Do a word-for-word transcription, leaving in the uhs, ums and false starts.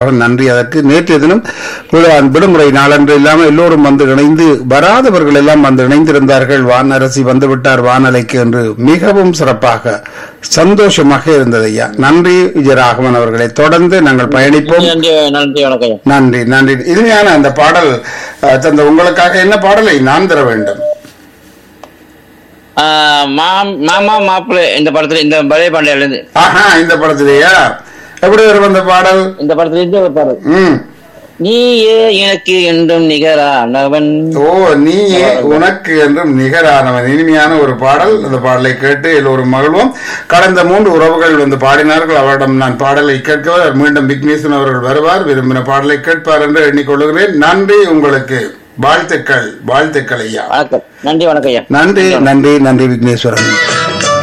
வந்திருக்கின்றார்கள். நன்றி. அதற்கு நேற்றைய தினம் விழா- விடுமுறை நாளன்று இல்லாமல் எல்லோரும் வந்து இணைந்து வராதவர்கள் எல்லாம் வந்து இணைந்திருந்தார்கள். வானரசி வந்துவிட்டார் வானலைக்கு என்று மிகவும் சிறப்பாக சந்தோஷமாக இருந்தது ஐயா. நன்றி விஜயராகவன் அவர்களை. தொடர்ந்து நாங்கள் பயணிப்போம். நன்றி நன்றி வணக்கம். நன்றி நன்றி. இனிமையான அந்த பாடல் அஹ், தந்த உங்களுக்காக என்ன பாடலை நான் தர வேண்டும்? ஆஹ் மாம்- மாமா மாப்பிள்ளை இந்த படத்துல இந்த பழைய பாண்டியால இருந்து ஆஹா, இந்த படத்திலேயா? எப்படி வரும் அந்த பாடல்? இந்த படத்துல இருந்து ஒரு பாடல். ம். நீயே எனக்கு என்றும் நிகரானவன். ஓ, நீயே உனக்கு என்றும் நிகரானவன். இனிமையான ஒரு பாடல். அந்த பாடலை கேட்டு எல்லோரும் மகிழ்வோம். கடந்த மூன்று உறவுகள் வந்து பாடினார்கள். அவரிடம் நான் பாடலை கேட்கவர் மீண்டும் விக்னேசன் அவர்கள் வருவார். விரும்பின பாடலை கேட்பார் என்று எண்ணிக்கொள்கிறேன். நன்றி உங்களுக்கு. வாழ்த்துக்கள் வாழ்த்துக்கள் ஐயா. வணக்கம். நன்றி வணக்கம் ஐயா. நன்றி நன்றி நன்றி விக்னேஸ்வரன்.